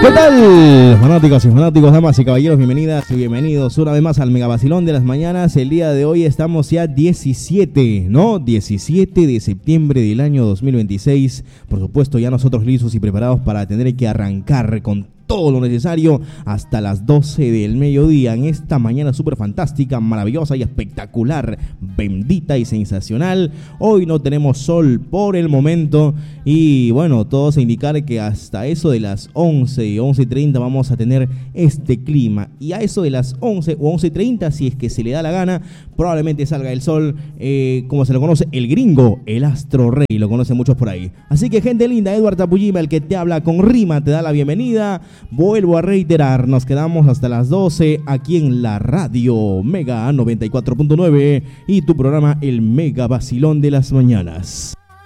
¿Qué tal, fanáticos y fanáticos, damas y caballeros? Bienvenidas y bienvenidos una vez más al Mega Vacilón de las Mañanas. El día de hoy estamos ya 17 de septiembre del año 2026. Por supuesto, ya nosotros listos y preparados para tener que arrancar con todo lo necesario hasta las 12 del mediodía en esta mañana súper fantástica, maravillosa y espectacular, bendita y sensacional. Hoy no tenemos sol por el momento y bueno, todo se indica que hasta eso de las 11:30 vamos a tener este clima, y a eso de las 11 o 11:30, si es que se le da la gana, probablemente salga el sol, como se lo conoce el gringo, el astro rey, lo conocen muchos por ahí. Así que, gente linda, Edward Tapujima, el que te habla con rima, te da la bienvenida. Vuelvo a reiterar, nos quedamos hasta las 12 aquí en la radio Mega 94.9 y tu programa El Mega Vacilón de las Mañanas.